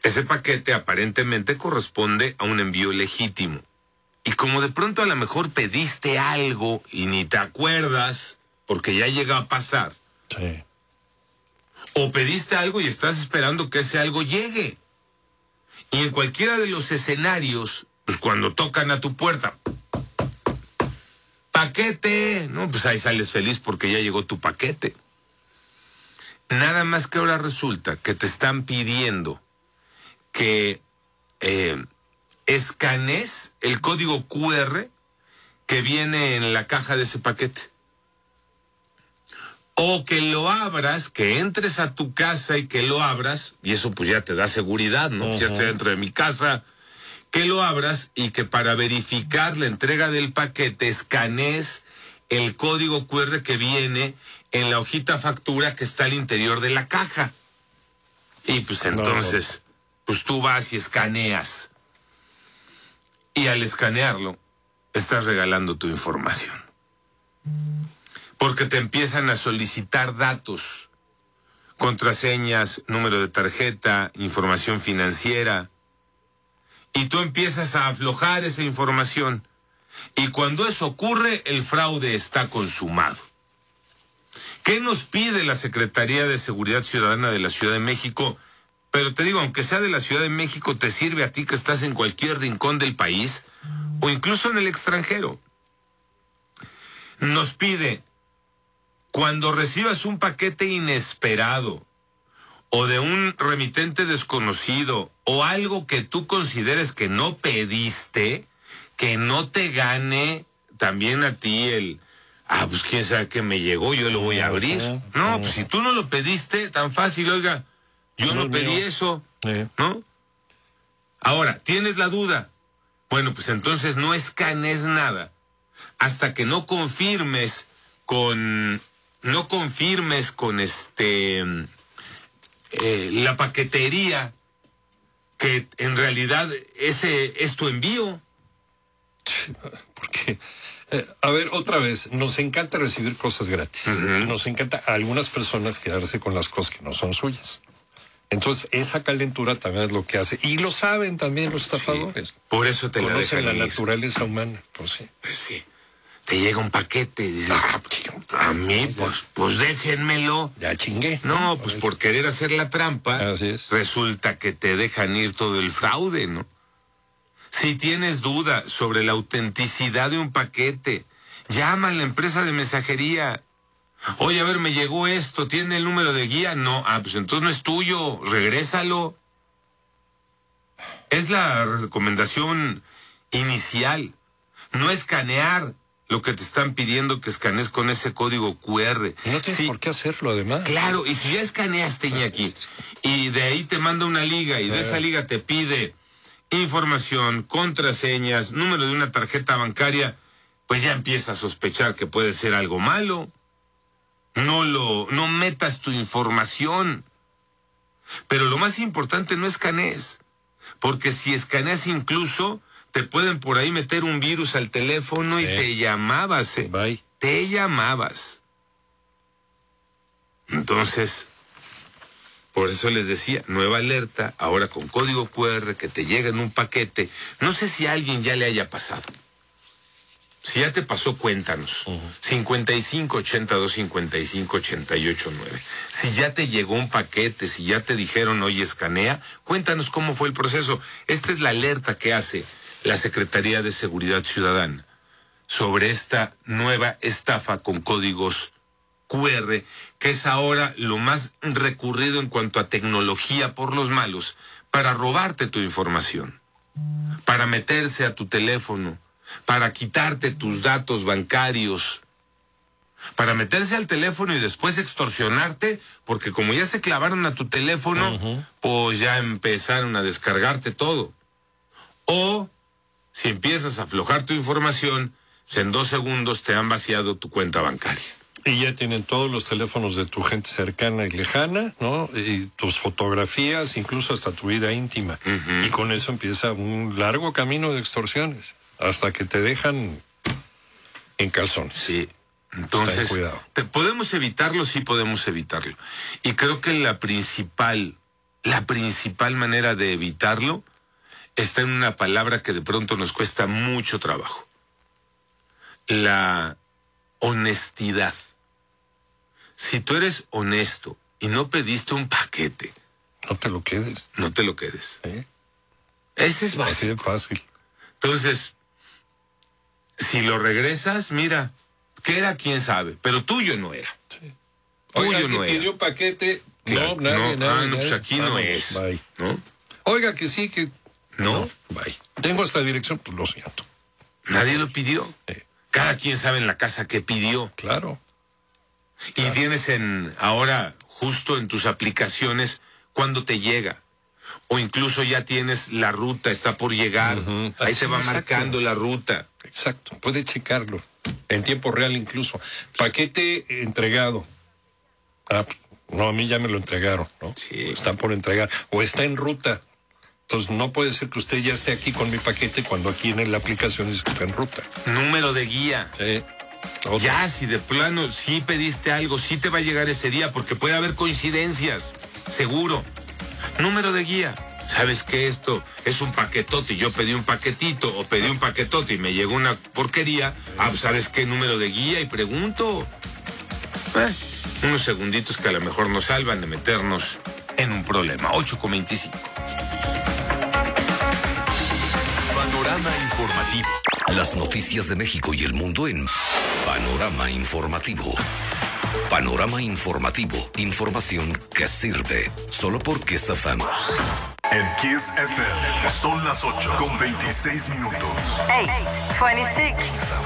Ese paquete aparentemente corresponde a un envío legítimo. Y como de pronto a lo mejor pediste algo y ni te acuerdas, porque ya llega a pasar. Sí. O pediste algo y estás esperando que ese algo llegue. Y en cualquiera de los escenarios, pues cuando tocan a tu puerta, paquete, no, pues ahí sales feliz porque ya llegó tu paquete. Nada más que ahora resulta que te están pidiendo que escanees el código QR que viene en la caja de ese paquete. O que lo abras, que entres a tu casa y que lo abras, y eso pues ya te da seguridad, ¿no? Uh-huh. Ya estoy dentro de mi casa, que lo abras y que para verificar la entrega del paquete escanees el código QR que viene en la hojita factura que está al interior de la caja. Y pues entonces, pues tú vas y escaneas. Y al escanearlo, estás regalando tu información. Porque te empiezan a solicitar datos, contraseñas, número de tarjeta, información financiera. Y tú empiezas a aflojar esa información. Y cuando eso ocurre, el fraude está consumado. ¿Qué nos pide la Secretaría de Seguridad Ciudadana de la Ciudad de México? Pero te digo, aunque sea de la Ciudad de México, te sirve a ti que estás en cualquier rincón del país o incluso en el extranjero. Nos pide, cuando recibas un paquete inesperado o de un remitente desconocido o algo que tú consideres que no pediste, que no te gane también a ti el... pues quién sabe que me llegó, yo lo voy a abrir. No, pues si tú no lo pediste, tan fácil, oiga, yo no pedí eso, ¿no? Ahora, ¿tienes la duda? Bueno, pues entonces no escanees nada hasta que no confirmes con la paquetería que en realidad ese es tu envío. Porque... a ver, otra vez, nos encanta recibir cosas gratis. Uh-huh. Nos encanta a algunas personas quedarse con las cosas que no son suyas. Entonces, esa calentura también es lo que hace. Y lo saben también los estafadores. Sí, por eso te la dejan la ir. Naturaleza humana, pues sí. Pues sí. Te llega un paquete y dices, a mí, pues déjenmelo. Ya chingué. No, pues por querer hacer la trampa, así es. Resulta que te dejan ir todo el fraude, ¿no? Si tienes duda sobre la autenticidad de un paquete, llama a la empresa de mensajería. Oye, a ver, me llegó esto, ¿tiene el número de guía? No, pues entonces no es tuyo, regrésalo. Es la recomendación inicial. No escanear lo que te están pidiendo que escanees con ese código QR. No tienes por qué hacerlo, además. Claro, y si ya escaneaste, Iñaki, y de ahí te manda una liga, y de esa liga te pide información, contraseñas, número de una tarjeta bancaria, pues ya empieza a sospechar que puede ser algo malo. No metas tu información. Pero lo más importante, no escanees, porque si escaneas incluso te pueden por ahí meter un virus al teléfono y te llamabas, Bye. Te llamabas. Entonces, por eso les decía, nueva alerta, ahora con código QR, que te llega en un paquete. No sé si a alguien ya le haya pasado. Si ya te pasó, cuéntanos. 5582-5588-9. Si ya te llegó un paquete, si ya te dijeron, oye, escanea, cuéntanos cómo fue el proceso. Esta es la alerta que hace la Secretaría de Seguridad Ciudadana sobre esta nueva estafa con códigos QR, que es ahora lo más recurrido en cuanto a tecnología por los malos, para robarte tu información, para meterse a tu teléfono, para quitarte tus datos bancarios, para meterse al teléfono y después extorsionarte, porque como ya se clavaron a tu teléfono, pues ya empezaron a descargarte todo. O si empiezas a aflojar tu información, pues en 2 segundos te han vaciado tu cuenta bancaria. Y ya tienen todos los teléfonos de tu gente cercana y lejana, ¿no? Y tus fotografías, incluso hasta tu vida íntima. Y con eso empieza un largo camino de extorsiones, hasta que te dejan en calzones. Sí, entonces, cuidado. ¿Podemos evitarlo? Sí, podemos evitarlo. Y creo que la principal la principal manera de evitarlo está en una palabra que de pronto nos cuesta mucho trabajo. La honestidad. Si tú eres honesto y no pediste un paquete, no te lo quedes. No te lo quedes. ¿Sí? Ese es básico. Así de fácil. Entonces, si lo regresas, mira, que era quién sabe, pero tuyo no era. Sí. Tuyo Oiga, no que era. pidió paquete. Claro, Nadie. pues aquí no es. Bye. ¿No? Oiga, que sí, que... No. Bye. Tengo esta dirección, pues lo siento. Nadie lo pidió. Cada quien sabe en la casa qué pidió. Claro. Y tienes ahora, justo en tus aplicaciones, cuando te llega. O incluso ya tienes la ruta, está por llegar. Ahí te va marcando la ruta. Exacto, puede checarlo. En tiempo real incluso. Paquete entregado. No, a mí ya me lo entregaron, ¿no? Sí. Está por entregar. O está en ruta. Entonces no puede ser que usted ya esté aquí con mi paquete cuando aquí en la aplicación dice que está en ruta. Número de guía. Ya, si de plano sí pediste algo, sí te va a llegar ese día, porque puede haber coincidencias, seguro. Número de guía. ¿Sabes qué? Esto es un paquetote y yo pedí un paquetito o pedí un paquetote y me llegó una porquería. ¿Sabes qué? Número de guía y pregunto. Unos segunditos que a lo mejor nos salvan de meternos en un problema. 8:25. Panorama informativo. Las noticias de México y el mundo en Panorama Informativo. Panorama Informativo. Información que sirve. Solo por Kiss FM. En Kiss FM son las 8:26. 8:26.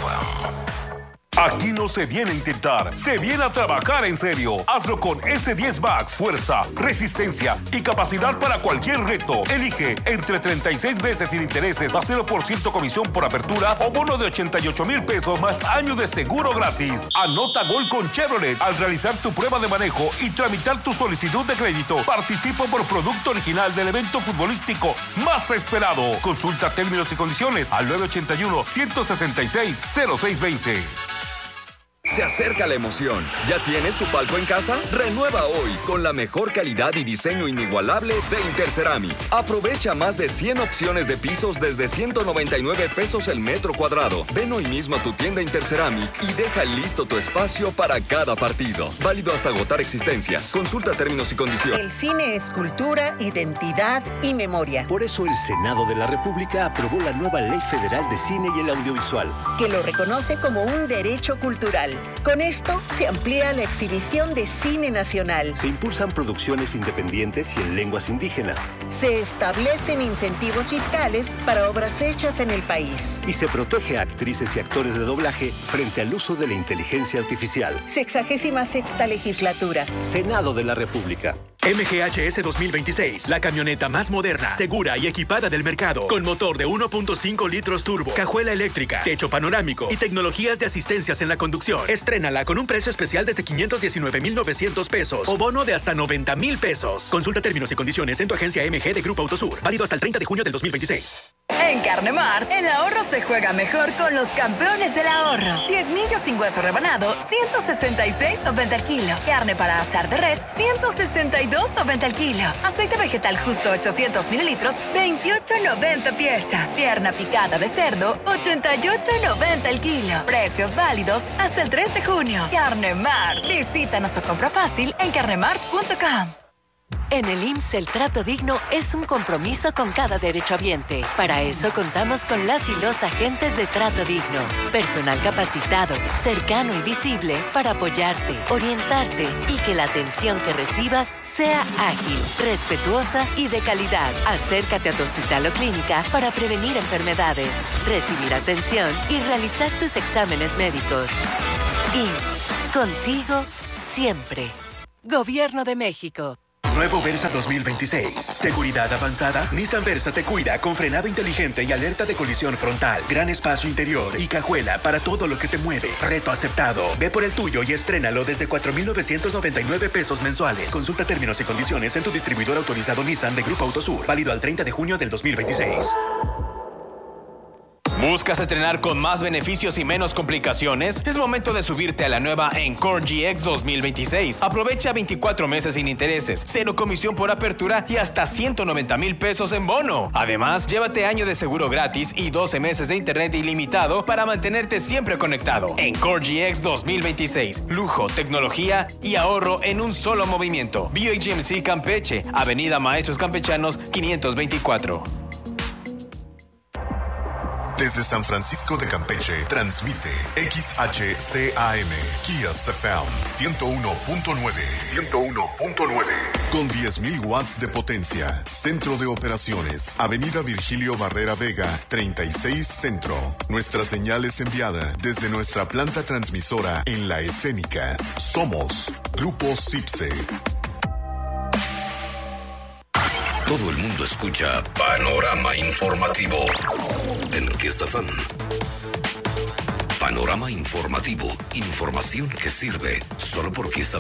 Aquí no se viene a intentar, se viene a trabajar en serio. Hazlo con S10 Max, fuerza, resistencia y capacidad para cualquier reto. Elige entre 36 veces sin intereses, a 0% comisión por apertura o bono de 88,000 pesos más año de seguro gratis. Anota gol con Chevrolet al realizar tu prueba de manejo y tramitar tu solicitud de crédito. Participa por producto original del evento futbolístico más esperado. Consulta términos y condiciones al 981-166-0620. Se acerca la emoción. ¿Ya tienes tu palco en casa? Renueva hoy con la mejor calidad y diseño inigualable de Interceramic. Aprovecha más de 100 opciones de pisos desde 199 pesos el metro cuadrado. Ven hoy mismo a tu tienda Interceramic y deja listo tu espacio para cada partido. Válido hasta agotar existencias. Consulta términos y condiciones. El cine es cultura, identidad y memoria. Por eso el Senado de la República aprobó la nueva Ley Federal de Cine y el Audiovisual, que lo reconoce como un derecho cultural. Con esto se amplía la exhibición de cine nacional. Se impulsan producciones independientes y en lenguas indígenas. Se establecen incentivos fiscales para obras hechas en el país. Y se protege a actrices y actores de doblaje frente al uso de la inteligencia artificial. 66ª legislatura. Senado de la República. MGHS 2026, la camioneta más moderna, segura y equipada del mercado, con motor de 1.5 litros turbo, cajuela eléctrica, techo panorámico y tecnologías de asistencias en la conducción. Estrénala con un precio especial desde 519,900 pesos o bono de hasta 90,000 pesos. Consulta términos y condiciones en tu agencia MG de Grupo Autosur, válido hasta el 30 de junio del 2026. En Carnemart, el ahorro se juega mejor con los campeones del ahorro. 10 millos sin hueso rebanado, 166.90 el kilo. Carne para asar de res, 162.90 el kilo. Aceite vegetal justo 800 mililitros, 28.90 pieza. Pierna picada de cerdo, 88.90 el kilo. Precios válidos hasta el 3 de junio. Carnemart. Visítanos o compra fácil en carnemart.com. En el IMSS el trato digno es un compromiso con cada derechohabiente. Para eso contamos con las y los agentes de trato digno. Personal capacitado, cercano y visible para apoyarte, orientarte y que la atención que recibas sea ágil, respetuosa y de calidad. Acércate a tu hospital o clínica para prevenir enfermedades, recibir atención y realizar tus exámenes médicos. IMSS, contigo siempre. Gobierno de México. Nuevo Versa 2026. Seguridad avanzada. Nissan Versa te cuida con frenado inteligente y alerta de colisión frontal. Gran espacio interior y cajuela para todo lo que te mueve. Reto aceptado. Ve por el tuyo y estrénalo desde 4,999 pesos mensuales. Consulta términos y condiciones en tu distribuidor autorizado Nissan de Grupo Autosur. Válido al 30 de junio del 2026. ¿Buscas estrenar con más beneficios y menos complicaciones? Es momento de subirte a la nueva Encore GX 2026. Aprovecha 24 meses sin intereses, 0 comisión por apertura y hasta 190,000 pesos en bono. Además, llévate año de seguro gratis y 12 meses de internet ilimitado para mantenerte siempre conectado. Encore GX 2026. Lujo, tecnología y ahorro en un solo movimiento. BioGMC Campeche, Avenida Maestros Campechanos 524. Desde San Francisco de Campeche, transmite XHCAM, Kias FM, 101.9. Con 10,000 watts de potencia. Centro de operaciones, Avenida Virgilio Barrera Vega, 36 Centro. Nuestra señal es enviada desde nuestra planta transmisora en La Escénica. Somos Grupo CIPSE. Todo el mundo escucha Panorama Informativo en Kiss FM. Panorama Informativo. Información que sirve solo por Kiss FM.